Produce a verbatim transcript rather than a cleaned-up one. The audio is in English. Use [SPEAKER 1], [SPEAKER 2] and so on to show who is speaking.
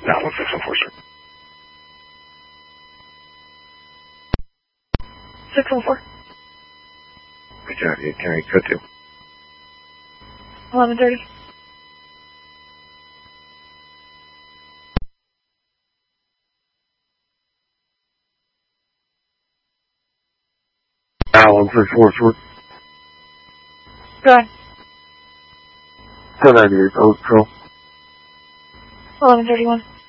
[SPEAKER 1] Now, one six one four, sir.
[SPEAKER 2] six one four.
[SPEAKER 1] Good job. Yeah, carry code two.
[SPEAKER 2] eleven thirty.
[SPEAKER 1] Now, one six four, sir.
[SPEAKER 2] Go ahead.
[SPEAKER 1] ten ninety-eight, post control.
[SPEAKER 2] eleven thirty-one.